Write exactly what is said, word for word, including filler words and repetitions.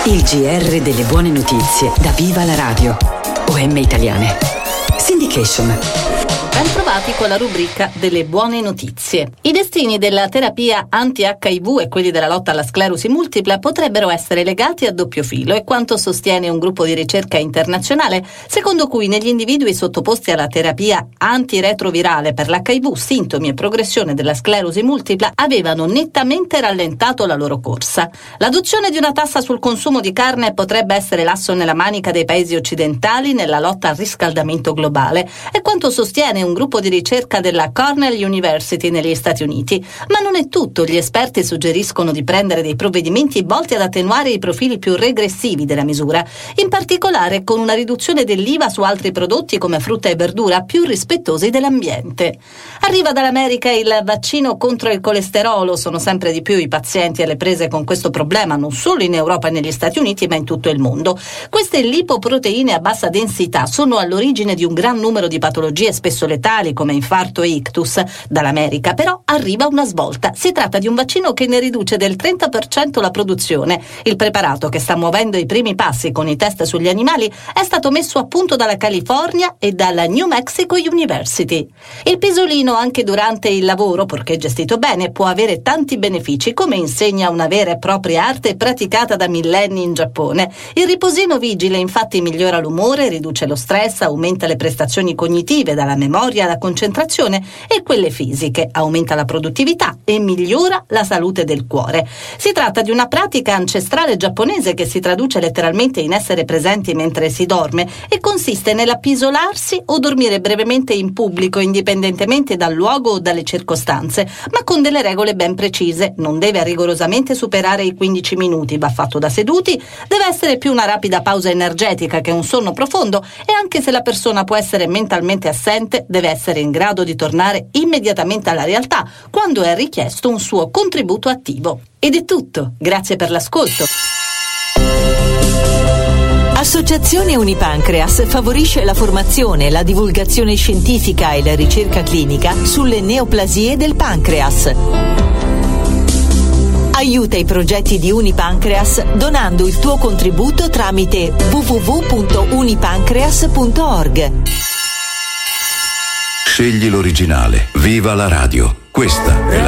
Il G R delle buone notizie da Viva la Radio. O M Italiane. Syndication. Ben trovati con la rubrica delle buone notizie. I destini della terapia anti-H I V e quelli della lotta alla sclerosi multipla potrebbero essere legati a doppio filo, è quanto sostiene un gruppo di ricerca internazionale, secondo cui negli individui sottoposti alla terapia antiretrovirale per l'H I V, sintomi e progressione della sclerosi multipla avevano nettamente rallentato la loro corsa. L'adozione di una tassa sul consumo di carne potrebbe essere l'asso nella manica dei paesi occidentali nella lotta al riscaldamento globale, è quanto sostiene un gruppo di ricerca della Cornell University negli Stati Uniti. Ma non è tutto, gli esperti suggeriscono di prendere dei provvedimenti volti ad attenuare i profili più regressivi della misura, in particolare con una riduzione dell'I V A su altri prodotti come frutta e verdura più rispettosi dell'ambiente. Arriva dall'America il vaccino contro il colesterolo, sono sempre di più i pazienti alle prese con questo problema, non solo in Europa e negli Stati Uniti ma in tutto il mondo. Queste lipoproteine a bassa densità sono all'origine di un gran numero di patologie spesso letali come infarto e ictus. Dall'America però arriva una svolta. Si tratta di un vaccino che ne riduce del trenta per cento la produzione. Il preparato, che sta muovendo i primi passi con i test sugli animali, è stato messo a punto dalla California e dalla New Mexico University. Il pisolino, anche durante il lavoro, purché gestito bene, può avere tanti benefici, come insegna una vera e propria arte praticata da millenni in Giappone. Il riposino vigile infatti migliora l'umore, riduce lo stress, aumenta le prestazioni cognitive dalla memoria alla concentrazione e quelle fisiche, aumenta la produttività e migliora la salute del cuore. Si tratta di una pratica ancestrale giapponese che si traduce letteralmente in essere presenti mentre si dorme e consiste nell'appisolarsi o dormire brevemente in pubblico indipendentemente dal luogo o dalle circostanze, ma con delle regole ben precise. Non deve rigorosamente superare i quindici minuti, va fatto da seduti, deve essere più una rapida pausa energetica che un sonno profondo e anche se la persona può essere mentalmente assente, deve essere in grado di tornare immediatamente alla realtà quando è richiesto un suo contributo attivo. Ed è tutto, grazie per l'ascolto. Associazione Unipancreas favorisce la formazione, la divulgazione scientifica e la ricerca clinica sulle neoplasie del pancreas. Aiuta i progetti di Unipancreas donando il tuo contributo tramite w w w punto unipancreas punto org. Scegli l'originale. Viva la radio. Questa è la